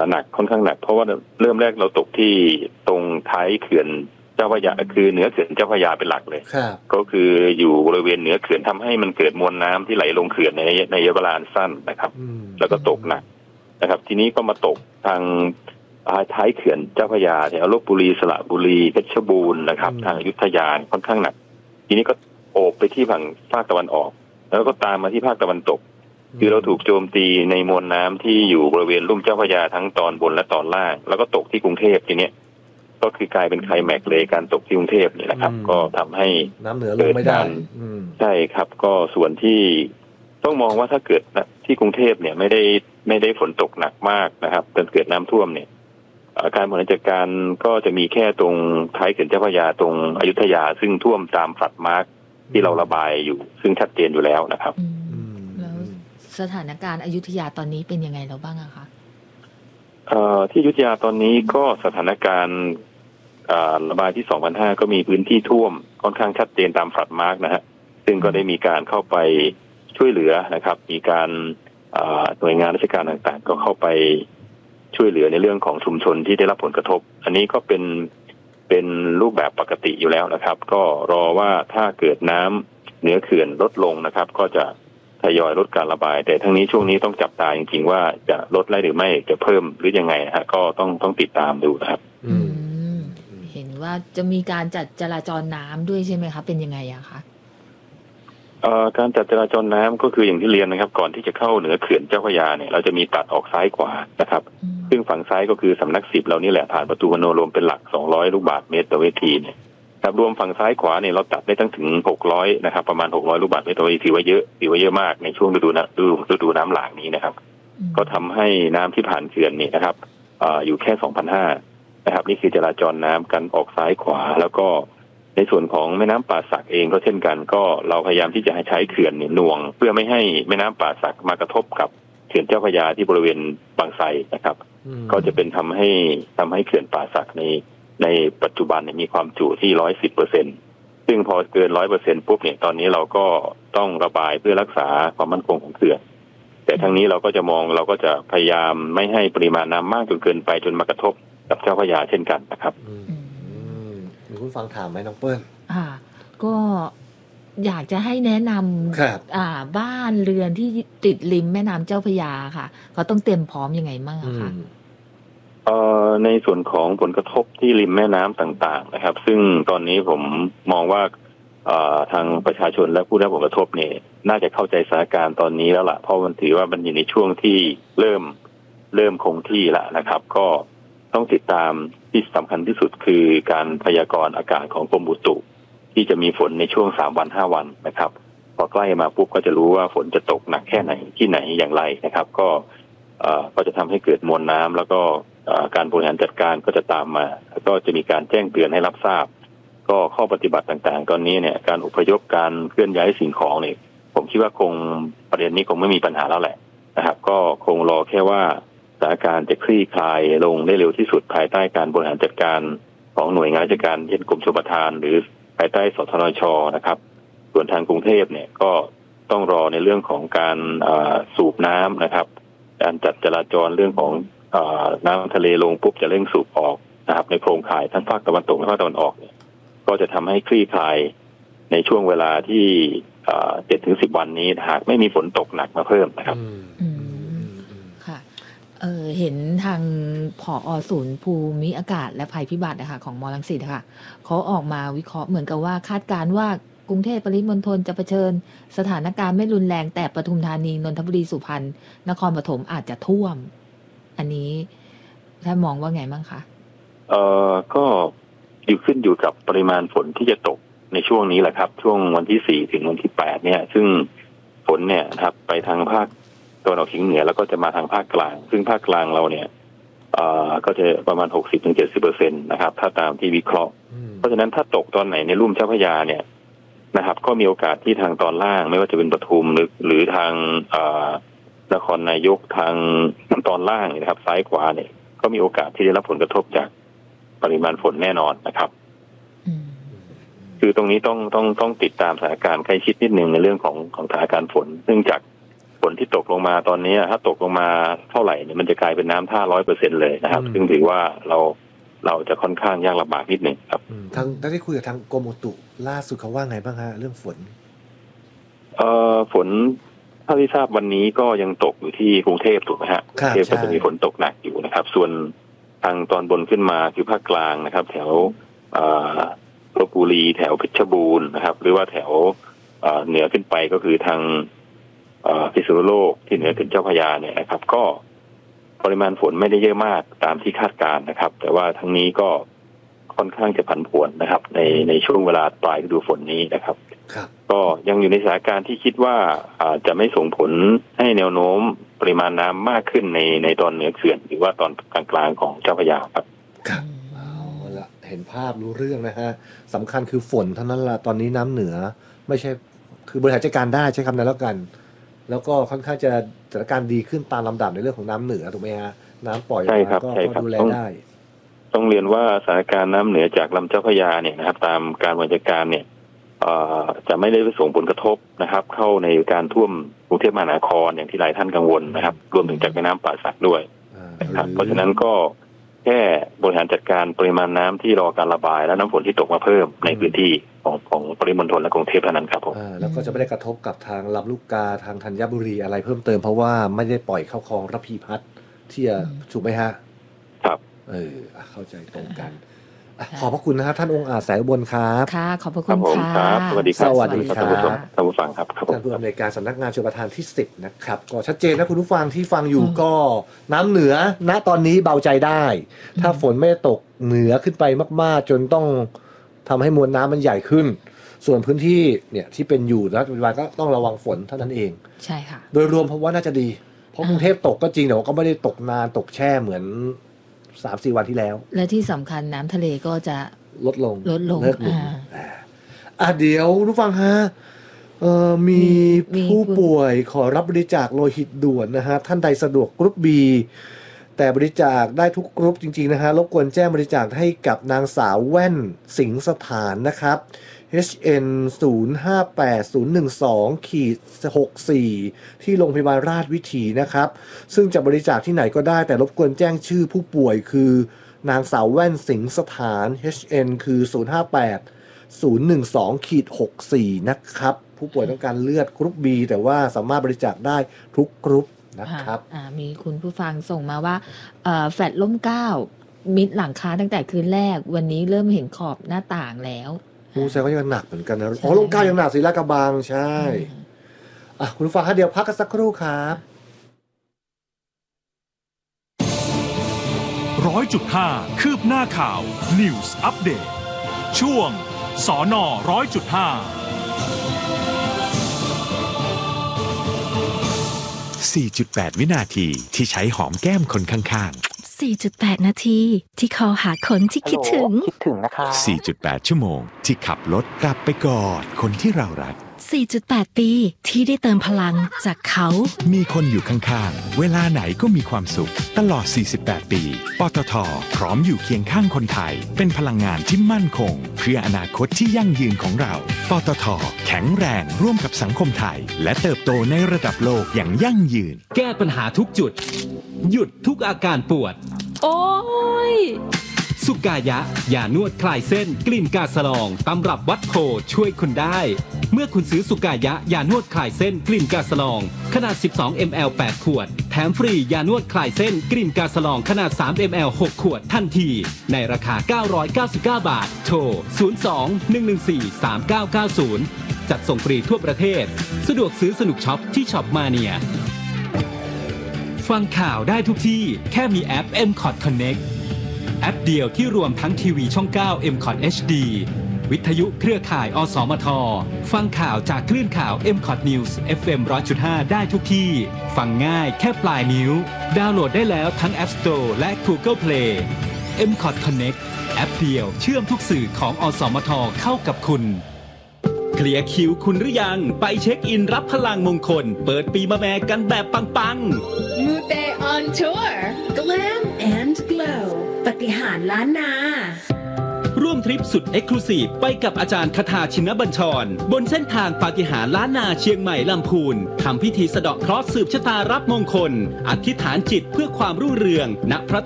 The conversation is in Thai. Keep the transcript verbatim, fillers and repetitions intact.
หนักค่อนข้างหนักเพราะว่าเริ่มแรกเราตกที่ตรงท้ายเขื่อนเจ้าพระยาคือเหนือเขื่อนเจ้าพระยาเป็นหลักเลยก็คืออยู่บริเวณเหนือเขื่อนทำให้มันเกิดมวลน้ำที่ไหลลงเขื่อนในในระยะเวลาสั้นนะครับแล้วก็ตกหนักนะครับทีนี้ก็มาตกทางท้ายเขื่อนเจ้าพระยาแถวลพบุรีสระบุรีเพชรบูรณ์นะครับทางอยุธยาค่อนข้างหนักทีนี้ก็โอบไปที่ฝั่งภาคตะวันออกแล้วก็ตามมาที่ภาคตะวันตกคือเราถูกโจมตีในมวลน้ำที่อยู่บริเวณลุ่มเจ้าพระยาทั้งตอนบนและตอนล่างแล้วก็ตกที่กรุงเทพทีนี้ก็คือกลายเป็นไคลแม็กซ์เลยการตกที่กรุงเทพนี่นะครับก็ทำให้น้ำเหนือลงไม่ได้ใช่ครับก็ส่วนที่ต้องมองว่าถ้าเกิดที่กรุงเทพเนี่ยไม่ได้ไม่ได้ฝนตกหนักมากนะครับจนเกิดน้ำท่วมเนี่ยการบริหารจัดการก็จะมีแค่ตรงท้ายเขื่อนเจ้าพระยาตรงอยุธยาซึ่งท่วมตามฝัดมาร์กที่เราระบายอยู่ซึ่งชัดเจนอยู่แล้วนะครับแล้วสถานการณ์อยุธยาตอนนี้เป็นยังไงแล้วบ้างอะคะที่อยุธยาตอนนี้ก็สถานการณ์ระบายที่ สองพันห้าร้อย ก็มีพื้นที่ท่วมค่อนข้างชัดเจนตามฝัดมาร์กนะฮะซึ่งก็ได้มีการเข้าไปช่วยเหลือนะครับมีการหน่วยงานราชการต่างๆก็เข้าไปช่วยเหลือในเรื่องของชุมชนที่ได้รับผลกระทบอันนี้ก็เป็นเป็นรูปแบบปกติอยู่แล้วนะครับก็รอว่าถ้าเกิดน้ำเหนือเขื่อนลดลงนะครับก็จะทยอยลดการระบายแต่ทั้งนี้ช่วงนี้ต้องจับตาจริงๆว่าจะลดได้หรือไม่จะเพิ่มหรือยังไงฮะก็ต้องต้องติดตามดูนะครับเห็นว่าจะมีการจัดจราจรน้ำด้วยใช่ไหมคะเป็นยังไงอะคะการจัดจราจรน้ำก็คืออย่างที่เรียนนะครับก่อนที่จะเข้าเหนือเขื่อนเจ้าพระยาเนี่ยเราจะมีตัดออกซ้ายขวานะครับซึ่งฝั่งซ้ายก็คือสำนักสิบเรานี่แหละผ่านประตูมโนรมเป็นหลักสองร้อยลูกบาศก์เมตรต่อวิธีเนี่ยครับรวมฝั่งซ้ายขวาเนี่ยเราตัดได้ตั้งถึงหกร้อยนะครับประมาณหกร้อยลูกบาศก์เมตรต่อวิธีถือว่าเยอะถือว่าเยอะมากในช่วงฤดูฤดูฤดูน้ำหลากนี้นะครับก็ทำให้น้ำที่ผ่านเขื่อนนี่นะครับอยู่แค่ สองพันห้าร้อย นะครับนี่คือจราจรน้ำกันออกซ้ายขวาแล้วก็ในส่วนของแม่น้ำป่าสักเองก็เช่นกันก็เราพยายามที่จะให้ใช้เขื่อนเนี่ยหน่วงเพื่อไม่ให้แม่น้ำป่าสักมากระทบกับเขื่อนเจ้าพระยาที่บริเวณบางไทรนะครับก็จะเป็นทำให้ทำให้เขื่อนป่าสักในในปัจจุบันมีความจุที่ ร้อยสิบเปอร์เซ็นต์ ซึ่งพอเกิน ร้อยเปอร์เซ็นต์ ปุ๊บเนี่ยตอนนี้เราก็ต้องระบายเพื่อรักษาความมั่นคงของเขื่อนแต่ทั้งนี้เราก็จะมองเราก็จะพยายามไม่ให้ปริมาณน้ำมากจนเกินไปจนมากระทบกับเจ้าพระยาเช่นกันนะครับมีคุณฟังถามไหมน้องเปิ้ลอ่าก็อยากจะให้แนะนำอ่าบ้านเรือนที่ติดริมแม่น้ำเจ้าพระยาค่ะเขาต้องเตรียมพร้อมยังไงบ้างอะคะเอ่อในส่วนของผลกระทบที่ริมแม่น้ำต่างๆนะครับซึ่งตอนนี้ผมมองว่าเอ่อทางประชาชนและผู้ได้รับผลกระทบเนี่ยน่าจะเข้าใจสถานการณ์ตอนนี้แล้วล่ะเพราะมันถือว่ามันอยู่ในช่วงที่เริ่มเริ่มคงที่แล้วนะครับก็ต้องติดตามที่สำคัญที่สุดคือการพยากรณ์อากาศของกรมอุตุที่จะมีฝนในช่วงสามวันห้าวันนะครับพอใกล้มาปุ๊บก็จะรู้ว่าฝนจะตกหนักแค่ไหนที่ไหนอย่างไรนะครับก็เอ่อก็จะทำให้เกิดมวลน้ำแล้วก็การบริหารจัดการก็จะตามมาแล้วก็จะมีการแจ้งเตือนให้รับทราบก็ข้อปฏิบัติต่างๆตอนนี้เนี่ยการอพยพการเคลื่อนย้ายสิ่งของเนี่ยผมคิดว่าคงประเด็นนี้คงไม่มีปัญหาแล้วแหละนะครับก็คงรอแค่ว่าสถานการณ์จะคลี่คลายลงได้เร็วที่สุดภายใต้การบริหารจัดการของหน่วยงานราชการเช่นกรมชลประทานหรือภายใต้สทนช.นะครับส่วนทางกรุงเทพเนี่ยก็ต้องรอในเรื่องของการสูบน้ำนะครับการจัดจราจรเรื่องของน้ำทะเลลงปุ๊บจะเร่งสูบออกนะครับในโครงข่ายทั้งภาคตะวันตกและภาคตะวันออกเนี่ยก็จะทำให้คลี่คลายในช่วงเวลาที่เจ็ดถึงสิบวันนี้หากไม่มีฝนตกหนักมาเพิ่มนะครับเออเห็นทางผอ.ศูนย์ภูมิอากาศและภัยพิบัตินะคะของม.รังสิตค่ะเขาออกมาวิเคราะห์เหมือนกับว่าคาดการณ์ว่ากรุงเทพปริมณฑลจะเผชิญสถานการณ์ไม่รุนแรงแต่ปทุมธานีนนทบุรีสุพรรณนครปฐมอาจจะท่วมอันนี้ท่านมองว่าไงบ้างคะเอ่อก็อยู่ขึ้นอยู่กับปริมาณฝนที่จะตกในช่วงนี้แหละครับช่วงวันที่สี่ถึงวันที่แปดเนี่ยซึ่งฝนเนี่ยนะครับไปทางภาคตะวันออกเฉียงเหนือแล้วก็จะมาทางภาคกลางซึ่งภาคกลางเราเนี่ยเอ่อก็จะประมาณ หกสิบถึงเจ็ดสิบเปอร์เซ็นต์ นะครับถ้าตามที่วิเคราะห์เพราะฉะนั้นถ้าตกตอนไหนในลุ่มเจ้าพระยาเนี่ยนะครับก็มีโอกาสที่ทางตอนล่างไม่ว่าจะเป็นปทุมหรือหรือทางนครนายกทางตอนล่างนะครับซ้ายขวาเนี่ยก็มีโอกาสที่ได้รับผลกระทบจากปริมาณฝนแน่นอนนะครับคือตรงนี้ต้องต้องต้องติดตามสถานการณ์ใกล้ชิดนิดนึงในเรื่องของของสถานการณ์ฝนซึ่งจากฝนนที่ตกลงมาตอนนี้ถ้าตกลงมาเท่าไหร่เนี่ยมันจะกลายเป็นน้ำท่าร้อยเปอร์เซ็นต์เลยนะครับซึ่งถือว่าเราเราจะค่อนข้างยากลำบากนิดหนึ่งครับทางได้คุยกับทางกรมอุตุล่าสุดเขาว่าไงบ้างฮะเรื่องฝนเอ่อฝนเท่าที่ทราบวันนี้ก็ยังตกอยู่ที่กรุงเทพถูกไหมฮะกรุงเทพก็จะมีฝนตกหนักอยู่นะครับส่วนทางตอนบนขึ้นมาคือภาคกลางนะครับแถวลพบุรีแถวเพชรบูรณ์นะครับหรือว่าแถวเหนือขึ้นไปก็คือทางพิษณุโลกที่เหนือขึ้นเจ้าพระยาเนี่ยนะครับก็ปริมาณฝนไม่ได้เยอะมากตามที่คาดการณ์นะครับแต่ว่าทั้งนี้ก็ค่อนข้างจะผันผวนนะครับในในช่วงเวลาปลายฤดูฝนนี้นะครับก็ยังอยู่ในสถานการณ์ที่คิดว่าจะไม่ส่งผลให้แนวโน้มปริมาณน้ำมากขึ้นในในตอนเหนือเขื่อนหรือว่าตอนกลางๆของเจ้าพระยาครับครับเอาละเห็นภาพรู้เรื่องนะฮะสำคัญคือฝนเท่านั้นละตอนนี้น้ำเหนือไม่ใช่คือบริหารจัดการได้ใช้คำนั้นแล้วกันแล้วก็ค่อนข้างจะสถานการณ์ดีขึ้นตามลำดับในเรื่องของน้ำเหนือถูกไหมฮะน้ำปล่อยมาก็ดูแลได้ต้องเรียนว่าสถานการณ์น้ำเหนือจากลำเจ้าพระยาเนี่ยนะครับตามการบริหารจัดการเนี่ยจะไม่ได้ส่งผลกระทบนะครับเข้าในการท่วมกรุงเทพมหานครอย่างที่หลายท่านกังวลนะครับรวมถึงจากแม่น้ำป่าสักด้วยนะครับเพราะฉะนั้นก็แค่บริหารจัดการปริมาณน้ำที่รอการระบายและน้ำฝนที่ตกมาเพิ่มในพื้นที่ของของปริมณฑลและกรุงเทพเท่านั้นครับผมแล้วก็จะไม่ได้กระทบกับทางลำลูกกาทางธัญบุรีอะไรเพิ่มเติมเพราะว่าไม่ได้ปล่อยเข้าคลองระพีพัฒน์ที่จะถูกไหมฮะครับเออเข้าใจตรงกันขอบพระคุณนะครับท่านองค์อาจแสงอุบลครับค่ะขอบพระคุณค่ะสวัสดีครับสวัสดีครับท่านผู้ฟังครับท่านผู้อำนวยการสำนักงานชลประทานที่สิบนะครับก็ชัดเจนนะคุณผู้ฟังที่ฟังอยู่ก็น้ำเหนือณตอนนี้เบาใจได้ถ้าฝนไม่ตกเหนือขึ้นไปมากๆจนต้องทำให้มวลน้ำมันใหญ่ขึ้นส่วนพื้นที่เนี่ยที่เป็นอยู่นะปัจจุบันก็ต้องระวังฝนเท่านั้นเองใช่ค่ะโดยรวมผมว่าน่าจะดีเพราะกรุงเทพตกก็จริงแต่ว่าก็ไม่ได้ตกนานตกแช่เหมือน สามสี่ วันที่แล้วและที่สำคัญน้ำทะเลก็จะลดลงลดลงอ่าอ่ะเดี๋ยวรู้ฟังฮะเอ่อมีผู้ป่วยขอรับบริจาคโลหิตด่วนนะฮะท่านใดสะดวกกรุ๊ป B แต่บริจาคได้ทุกกรุ๊ปจริงๆนะฮะรบกวนแจ้งบริจาคให้กับนางสาวแว่นสิงห์สถานนะครับ เอช เอ็น ศูนย์ ห้า แปด ศูนย์ หนึ่ง สอง หก สี่ ที่โรงพยาบาลราชวิถีนะครับซึ่งจะบริจาคที่ไหนก็ได้แต่รบกวนแจ้งชื่อผู้ป่วยคือนางสาวแว่นสิงห์สถาน เอช เอ็น คือ ศูนย์ ห้า แปด ศูนย์ หนึ่ง สอง หก สี่ นะครับผู้ป่วยต้องการเลือดกรุ๊ป B แต่ว่าสามารถบริจาคได้ทุกกรุ๊ปนะครับมีคุณผู้ฟังส่งมาว่าแฟลตล่มเกล้ามิดหลังคาตั้งแต่คืนแรกวันนี้เริ่มเห็นขอบหน้าต่างแล้วมูแซก็ยังหนักเหมือนกันนะอ๋อล่มเกล้ายังหนักสิลาดกระบังใช่อ่ะคุณผู้ฟังฮะเดี๋ยวพักกันสักครู่ครับร้อยจุดห้าคืบหน้าข่าว News Update ช่วงสนร้อยจุดห้าสี่จุดแปด วินาทีที่ใช้หอมแก้มคนข้างๆสี่จุดแปด นาทีที่คอหาคนที่คิดถึงคิดถึงนะคะสี่จุดแปด ชั่วโมงที่ขับรถกลับไปกอดคนที่เรารักสี่จุดแปด ปีที่ได้เติมพลังจากเขามีคนอยู่ข้างๆเวลาไหนก็มีความสุขตลอดสี่สิบแปดปีปตท.พร้อมอยู่เคียงข้างคนไทยเป็นพลังงานที่มั่นคงเพื่ออนาคตที่ยั่งยืนของเราปตท.แข็งแรงร่วมกับสังคมไทยและเติบโตในระดับโลกอย่างยั่งยืนแก้ปัญหาทุกจุดหยุดทุกอาการปวดโอ้ยสุกายะยานวดคลายเส้นกลิ่นกาสลองตำรับวัดโพช่วยคุณได้เมื่อคุณซื้อสุกายะยานวดคลายเส้นกลิ่นกาสลองขนาด สิบสอง มิลลิลิตร แปด ขวดแถมฟรียานวดคลายเส้นกลิ่นกาสลองขนาด สาม มิลลิลิตร หก ขวดทันทีในราคาเก้าร้อยเก้าสิบเก้า บาทโทรศูนย์ สอง หนึ่ง หนึ่ง สี่ สาม เก้า เก้า ศูนย์จัดส่งฟรีทั่วประเทศสะดวกซื้อสนุกช็อปที่ช็อปมาเนียฟังข่าวได้ทุกที่แค่มีแอป เอ็ม คอท Connect แอปเดียวที่รวมทั้งทีวีช่อง เก้า เอ็ม คอท เอช ดี วิทยุเครือข่ายอสมทฟังข่าวจากคลื่นข่าว เอ็ม คอท News เอฟ เอ็ม หนึ่งร้อยจุดห้า ได้ทุกที่ฟังง่ายแค่ปลายนิ้วดาวน์โหลดได้แล้วทั้ง App Store และ Google Play เอ็ม คอท Connect แอปเดียวเชื่อมทุกสื่อของอสมทเข้ากับคุณเคลียร์คิวคุณหรือยังไปเช็คอินรับพลังมงคลเปิดปีมะแม่กันแบบปังๆ Mute on tour Glam and Glow ปฏิหารล้านนารร่วมทริปสุดเอ็กซ์คลูซีฟไปกับอาจารย์คทาชินบัญชรบนเส้นทางปาฏิหาริย์ล้านนาเชียงใหม่ลำพูนทำพิธีสะเดาะเคราะห์สืบชะตารับมงคลอธิษฐานจิตเพื่อความรุ่งเรืองณพระ